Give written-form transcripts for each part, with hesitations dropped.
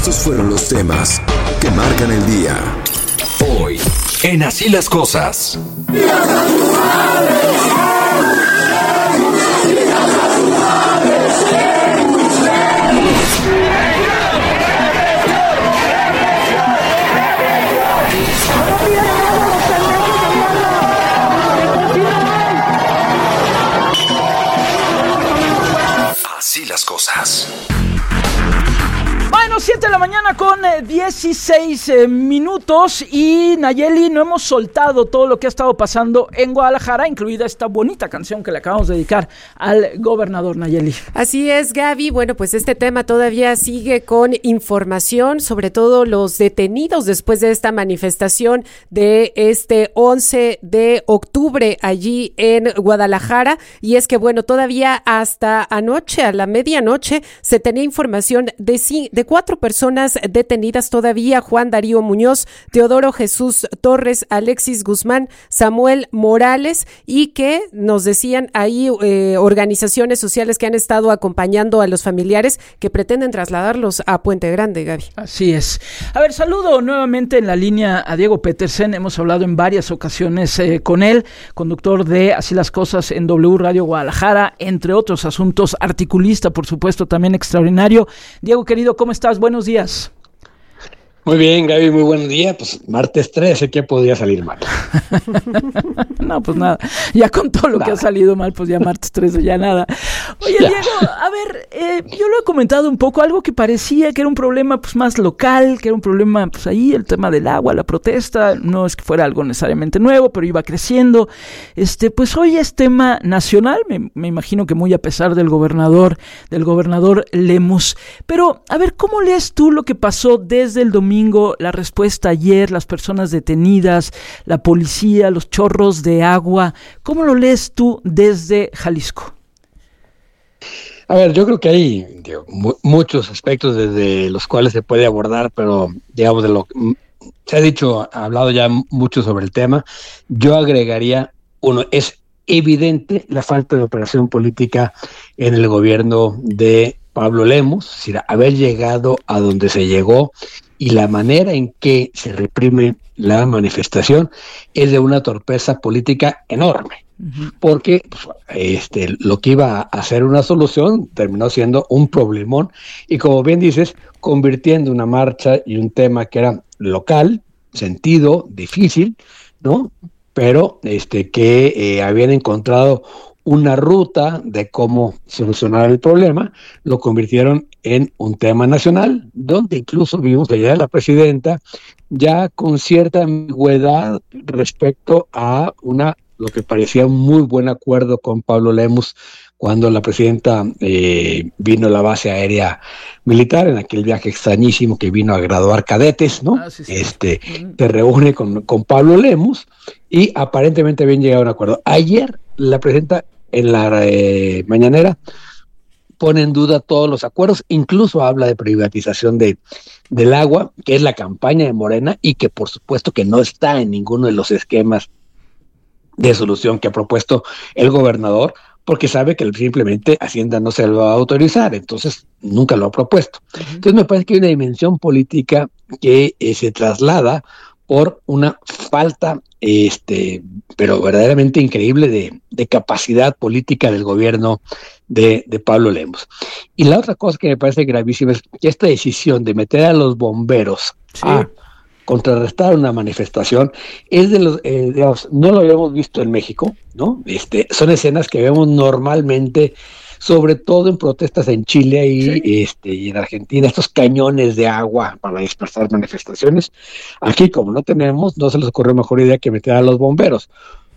Estos fueron los temas que marcan el día. Hoy, en Así las Cosas. Así las cosas. Bueno, 7 de la mañana con 16 minutos y Nayeli, no hemos soltado todo lo que ha estado pasando en Guadalajara, incluida esta bonita canción que le acabamos de dedicar al gobernador, Nayeli. Así es, Gaby. Bueno, pues este tema todavía sigue con información, sobre todo los detenidos después de esta manifestación de este 11 de octubre allí en Guadalajara. Y es que, bueno, todavía hasta anoche, a la medianoche, se tenía información de 4 personas detenidas todavía: Juan Darío Muñoz, Teodoro Jesús Torres, Alexis Guzmán, Samuel Morales, y que nos decían ahí organizaciones sociales que han estado acompañando a los familiares que pretenden trasladarlos a Puente Grande, Gaby. Así es. A ver, saludo nuevamente en la línea a Diego Petersen. Hemos hablado en varias ocasiones con él, conductor de Así las Cosas en W Radio Guadalajara, entre otros asuntos, articulista, por supuesto, también extraordinario. Diego, querido, ¿cómo estás? Buenos días. Muy bien, Gaby, muy buen día. Pues martes 13, ¿qué podría salir mal? No, pues nada. Ya con todo lo que ha salido mal, pues ya martes 13, ya nada. Oye, ya. Diego, a ver, yo lo he comentado un poco, algo que parecía que era un problema pues más local, que era un problema pues ahí, el tema del agua, la protesta, no es que fuera algo necesariamente nuevo, pero iba creciendo. Pues hoy es tema nacional, me imagino que muy a pesar del gobernador Lemus. Pero, a ver, ¿cómo lees tú lo que pasó desde el domingo? La respuesta ayer, las personas detenidas, la policía, los chorros de agua. ¿Cómo lo lees tú desde Jalisco? A ver, yo creo que hay muchos aspectos desde los cuales se puede abordar, pero digamos se ha hablado ya mucho sobre el tema. Yo agregaría es evidente la falta de operación política en el gobierno de Pablo Lemus, es decir, haber llegado a donde se llegó y la manera en que se reprime la manifestación es de una torpeza política enorme, porque lo que iba a ser una solución terminó siendo un problemón y, como bien dices, convirtiendo una marcha y un tema que era local, sentido, difícil, ¿no? Pero que habían encontrado una ruta de cómo solucionar el problema, lo convirtieron en un tema nacional, donde incluso vimos que ya la presidenta, ya con cierta ambigüedad respecto a lo que parecía un muy buen acuerdo con Pablo Lemus, cuando la presidenta vino a la base aérea militar, en aquel viaje extrañísimo que vino a graduar cadetes, ¿no? Sí. Se reúne con Pablo Lemus y aparentemente habían llegado a un acuerdo. Ayer la presidenta en la mañanera pone en duda todos los acuerdos, incluso habla de privatización del agua, que es la campaña de Morena y que por supuesto que no está en ninguno de los esquemas de solución que ha propuesto el gobernador, porque sabe que simplemente Hacienda no se lo va a autorizar, entonces nunca lo ha propuesto. Entonces me parece que hay una dimensión política que se traslada por una falta, pero verdaderamente increíble de capacidad política del gobierno de Pablo Lemus. Y la otra cosa que me parece gravísima es que esta decisión de meter a los bomberos a contrarrestar una manifestación es de los, digamos, no lo habíamos visto en México, ¿no? Son escenas que vemos normalmente, sobre todo en protestas en Chile y en Argentina, estos cañones de agua para dispersar manifestaciones. Aquí, como no tenemos, no se les ocurrió mejor idea que meter a los bomberos.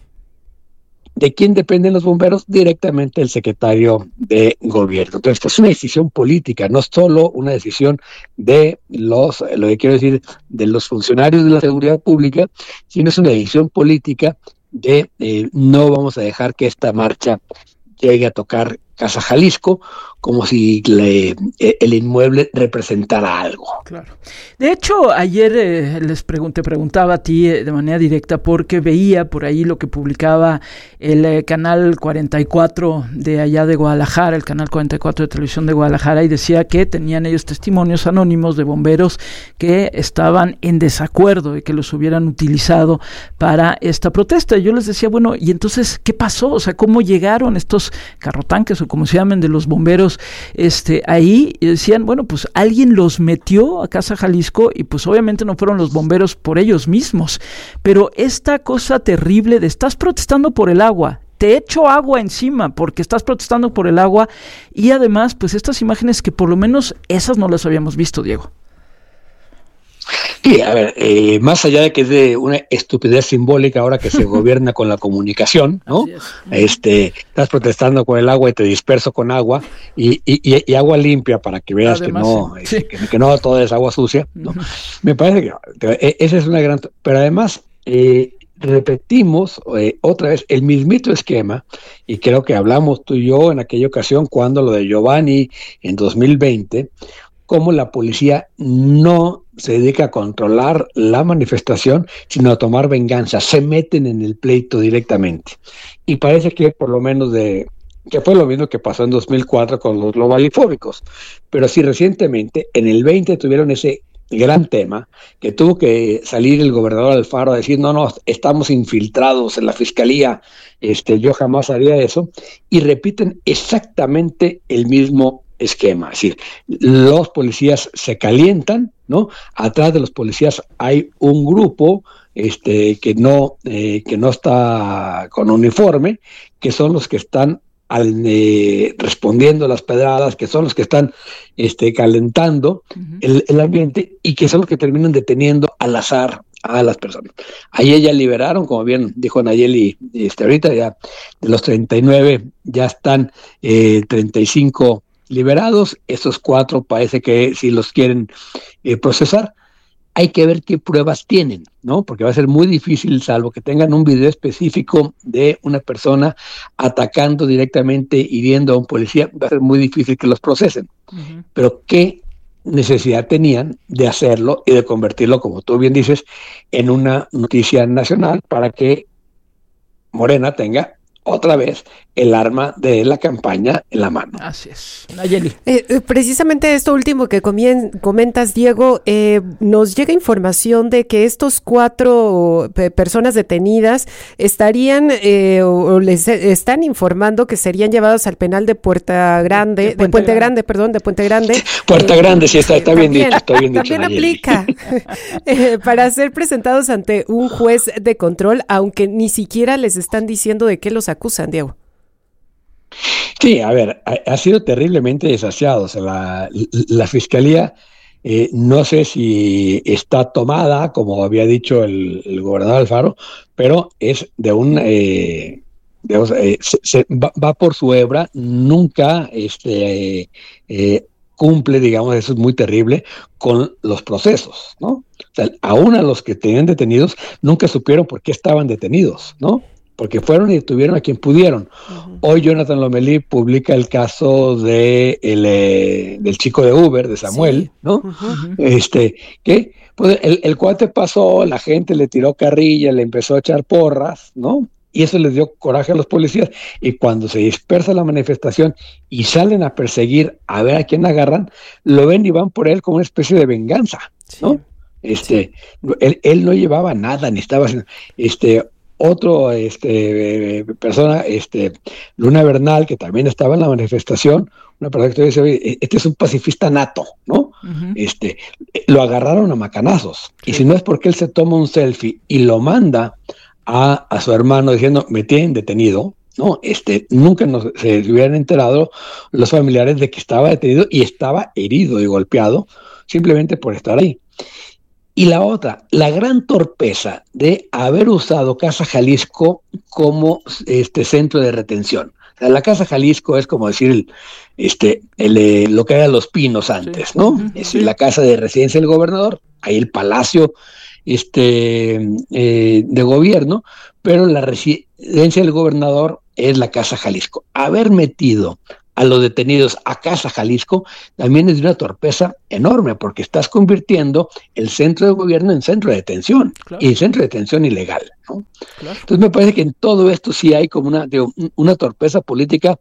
¿De quién dependen los bomberos? Directamente el secretario de gobierno. Entonces, esta es una decisión política, no solo una decisión de lo que quiero decir, de los funcionarios de la seguridad pública, sino es una decisión política de no vamos a dejar que esta marcha llegue a tocar Casa Jalisco, como si el inmueble representara algo. Claro. De hecho, ayer preguntaba a ti de manera directa porque veía por ahí lo que publicaba el canal 44 de allá de Guadalajara, el canal 44 de televisión de Guadalajara, y decía que tenían ellos testimonios anónimos de bomberos que estaban en desacuerdo y que los hubieran utilizado para esta protesta. Y yo les decía, bueno, ¿y entonces qué pasó? O sea, ¿cómo llegaron estos carrotanques o como se llamen de los bomberos ahí? Y decían, bueno, pues alguien los metió a Casa Jalisco y pues obviamente no fueron los bomberos por ellos mismos. Pero esta cosa terrible de estás protestando por el agua, te echo agua encima porque estás protestando por el agua, y además pues estas imágenes que por lo menos esas no las habíamos visto, Diego. Sí, a ver, más allá de que es de una estupidez simbólica ahora que se gobierna con la comunicación, ¿no? Estás protestando con el agua y te disperso con agua y agua limpia para que veas además, que no todo es agua sucia, ¿no? Me parece que esa es una gran... Pero además... repetimos otra vez el mismito esquema, y creo que hablamos tú y yo en aquella ocasión cuando lo de Giovanni en 2020, cómo la policía no se dedica a controlar la manifestación, sino a tomar venganza, se meten en el pleito directamente. Y parece que por lo menos que fue lo mismo que pasó en 2004 con los globalifóbicos, pero sí recientemente, en el 20 tuvieron ese gran tema, que tuvo que salir el gobernador Alfaro a decir, no, estamos infiltrados en la fiscalía, yo jamás haría eso, y repiten exactamente el mismo esquema, es decir, los policías se calientan, ¿no? Atrás de los policías hay un grupo que no está con uniforme, que son los que están respondiendo las pedradas, que son los que están calentando el ambiente, y que son los que terminan deteniendo al azar a las personas. Ahí ya liberaron, como bien dijo Nayeli, ahorita ya de los 39 ya están 35 liberados. Esos 4 parece que si los quieren procesar, hay que ver qué pruebas tienen, ¿no? Porque va a ser muy difícil, salvo que tengan un video específico de una persona atacando directamente, hiriendo a un policía, va a ser muy difícil que los procesen. Uh-huh. Pero ¿qué necesidad tenían de hacerlo y de convertirlo, como tú bien dices, en una noticia nacional para que Morena tenga otra vez el arma de la campaña en la mano? Así es. Nayeli. Precisamente esto último que comentas, Diego, nos llega información de que estos 4 personas detenidas estarían o les están informando que serían llevados al penal de Puente Grande. Puerta Grande, sí, está bien dicho. Está bien dicho, también Nayeli. Aplica para ser presentados ante un juez de control, aunque ni siquiera les están diciendo de qué los acusan, Diego. Sí, a ver, ha sido terriblemente desaseado. O sea, la fiscalía, no sé si está tomada, como había dicho el gobernador Alfaro, pero es de un... va por su hebra, nunca cumple, digamos, eso es muy terrible, con los procesos, ¿no? O sea, aún a los que tenían detenidos, nunca supieron por qué estaban detenidos, ¿no? Porque fueron y detuvieron a quien pudieron. Uh-huh. Hoy Jonathan Lomelí publica el caso del chico de Uber, de Samuel, sí, ¿no? Uh-huh. Que pues el cuate pasó, la gente le tiró carrilla, le empezó a echar porras, ¿no? Y eso les dio coraje a los policías. Y cuando se dispersa la manifestación y salen a perseguir a ver a quién agarran, lo ven y van por él como una especie de venganza, ¿no? Sí. Él no llevaba nada, ni estaba haciendo... Otro persona, Luna Bernal, que también estaba en la manifestación, una persona que dice, oye, este es un pacifista nato, ¿no? Uh-huh. Lo agarraron a macanazos, sí. Y si no es porque él se toma un selfie y lo manda a su hermano diciendo, me tienen detenido, ¿no? Nunca se hubieran enterado los familiares de que estaba detenido y estaba herido y golpeado simplemente por estar ahí. Y la otra, la gran torpeza de haber usado Casa Jalisco como centro de retención. O sea, la Casa Jalisco es como decir lo que eran Los Pinos antes, sí, ¿no? Uh-huh. Es la casa de residencia del gobernador, ahí el palacio de gobierno, pero la residencia del gobernador es la Casa Jalisco. Haber metido a los detenidos a Casa Jalisco, también es de una torpeza enorme, porque estás convirtiendo el centro de gobierno en centro de detención, claro, y centro de detención ilegal, ¿no? Claro. Entonces me parece que en todo esto sí hay como una torpeza política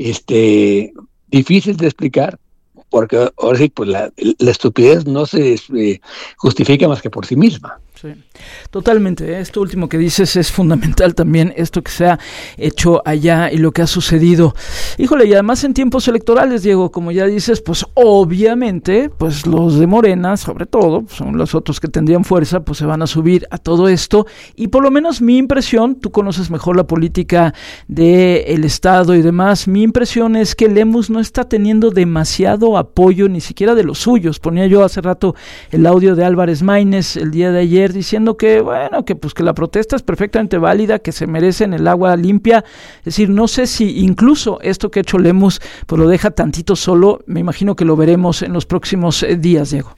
difícil de explicar, porque ahora sí, pues la estupidez no se justifica más que por sí misma. Sí, totalmente. Esto último que dices es fundamental también, esto que se ha hecho allá y lo que ha sucedido. Híjole, y además en tiempos electorales, Diego, como ya dices, pues obviamente, pues los de Morena, sobre todo, son los otros que tendrían fuerza, pues se van a subir a todo esto. Y por lo menos mi impresión, tú conoces mejor la política del Estado y demás, mi impresión es que Lemus no está teniendo demasiado apoyo, ni siquiera de los suyos. Ponía yo hace rato el audio de Álvarez Maínez el día de ayer, diciendo que, bueno, que pues que la protesta es perfectamente válida, que se merecen el agua limpia. Es decir, no sé si incluso esto que ha hecho Lemus pues lo deja tantito solo. Me imagino que lo veremos en los próximos días, Diego.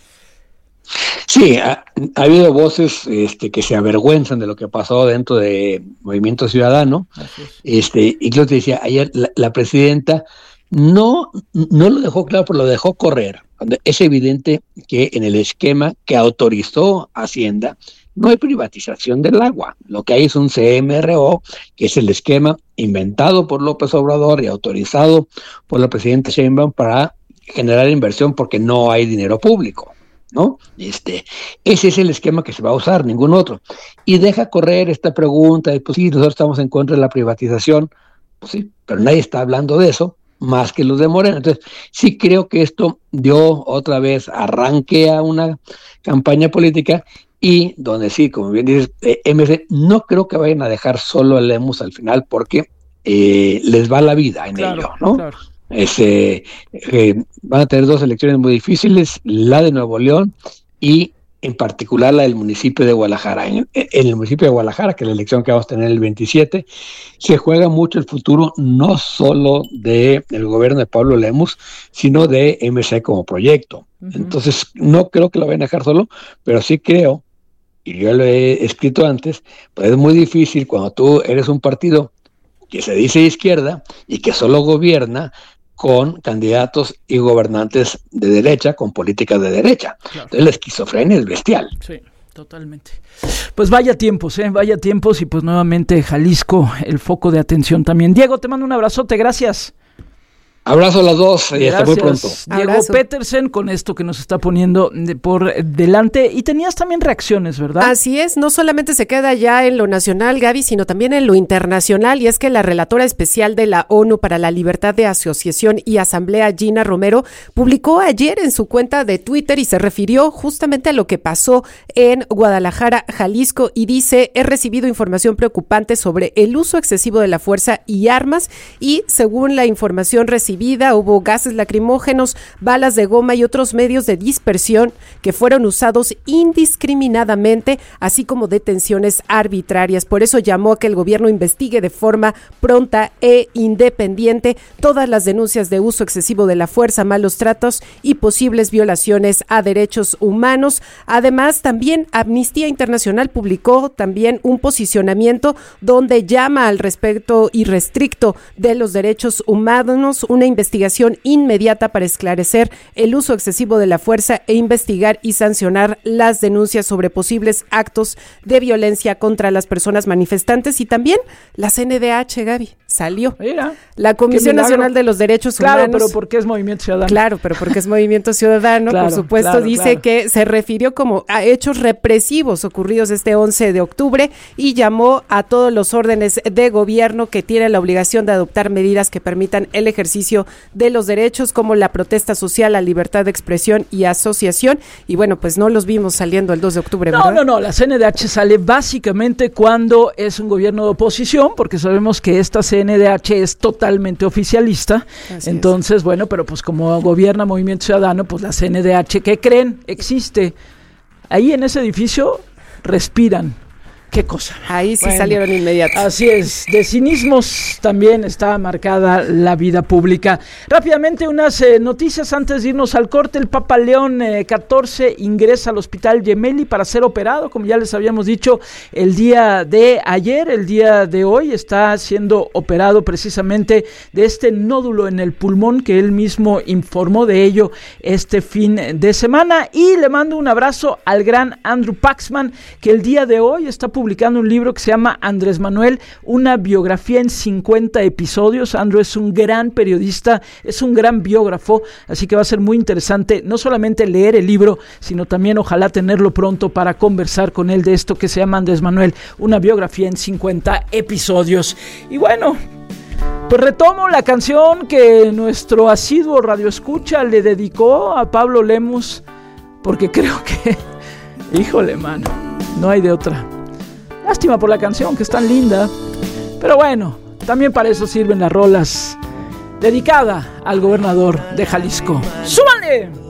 Sí, ha habido voces que se avergüenzan de lo que pasó dentro de Movimiento Ciudadano. Incluso te decía, ayer la presidenta no lo dejó claro, pero lo dejó correr. Es evidente que en el esquema que autorizó Hacienda no hay privatización del agua. Lo que hay es un CMRO, que es el esquema inventado por López Obrador y autorizado por la presidenta Sheinbaum para generar inversión porque no hay dinero público, ¿no? Ese es el esquema que se va a usar, ningún otro. Y deja correr esta pregunta de, pues sí, nosotros estamos en contra de la privatización, pues sí, pero nadie está hablando de eso más que los de Morena. Entonces, sí creo que esto dio otra vez arranque a una campaña política y donde sí, como bien dices, MC, no creo que vayan a dejar solo a Lemus al final porque les va la vida en ello, ¿no? Claro. Van a tener dos elecciones muy difíciles, la de Nuevo León y en particular la del municipio de Guadalajara. En el municipio de Guadalajara, que es la elección que vamos a tener el 27, se juega mucho el futuro no solo del gobierno de Pablo Lemus, sino de MC como proyecto. Uh-huh. Entonces, no creo que lo vayan a dejar solo, pero sí creo, y yo lo he escrito antes, pues es muy difícil cuando tú eres un partido que se dice izquierda y que solo gobierna con candidatos y gobernantes de derecha, con políticas de derecha. Claro. Entonces la esquizofrenia es bestial. Sí, totalmente. Pues vaya tiempos, y pues nuevamente Jalisco, el foco de atención también. Diego, te mando un abrazote, gracias. Abrazo a las dos y hasta muy pronto. Diego Abrazo. Petersen, con esto que nos está poniendo por delante. Y tenías también reacciones, ¿verdad? Así es, no solamente se queda ya en lo nacional, Gaby, sino también en lo internacional. Y es que la relatora especial de la ONU para la Libertad de Asociación y Asamblea, Gina Romero, publicó ayer en su cuenta de Twitter y se refirió justamente a lo que pasó en Guadalajara, Jalisco, y dice: he recibido información preocupante sobre el uso excesivo de la fuerza y armas, y según la información recibida, hubo gases lacrimógenos, balas de goma y otros medios de dispersión que fueron usados indiscriminadamente, así como detenciones arbitrarias. Por eso llamó a que el gobierno investigue de forma pronta e independiente todas las denuncias de uso excesivo de la fuerza, malos tratos y posibles violaciones a derechos humanos. Además, también Amnistía Internacional publicó también un posicionamiento donde llama al respeto irrestricto de los derechos humanos, una investigación inmediata para esclarecer el uso excesivo de la fuerza e investigar y sancionar las denuncias sobre posibles actos de violencia contra las personas manifestantes. Y también la CNDH, Gaby, salió. Mira, la Comisión Nacional de los Derechos Humanos. Claro, pero porque es Movimiento Ciudadano. Claro, pero porque es Movimiento Ciudadano, claro, por supuesto, dice que se refirió como a hechos represivos ocurridos este 11 de octubre y llamó a todos los órdenes de gobierno que tienen la obligación de adoptar medidas que permitan el ejercicio de los derechos, como la protesta social, la libertad de expresión y asociación. Y bueno, pues no los vimos saliendo el 2 de octubre, ¿verdad? No, la CNDH sale básicamente cuando es un gobierno de oposición, porque sabemos que esta CNDH es totalmente oficialista. Así entonces, bueno, pero pues como gobierna Movimiento Ciudadano, pues la CNDH, ¿qué creen? Existe. Ahí en ese edificio respiran. qué cosa. Ahí sí salieron inmediatos. Así es, de cinismos también está marcada la vida pública. Rápidamente unas noticias antes de irnos al corte. El Papa León XIV ingresa al Hospital Gemelli para ser operado, como ya les habíamos dicho el día de ayer. El día de hoy está siendo operado precisamente de este nódulo en el pulmón, que él mismo informó de ello este fin de semana. Y le mando un abrazo al gran Andrew Paxman, que el día de hoy está publicando un libro que se llama Andrés Manuel, una biografía en 50 episodios. Andrew es un gran periodista, es un gran biógrafo, así que va a ser muy interesante no solamente leer el libro, sino también ojalá tenerlo pronto para conversar con él de esto que se llama Andrés Manuel, una biografía en 50 episodios. Y bueno, pues retomo la canción que nuestro asiduo radioescucha le dedicó a Pablo Lemus, porque creo que, híjole, mano, no hay de otra. Lástima por la canción, que es tan linda, pero bueno, también para eso sirven las rolas, dedicada al gobernador de Jalisco. ¡Súbanle!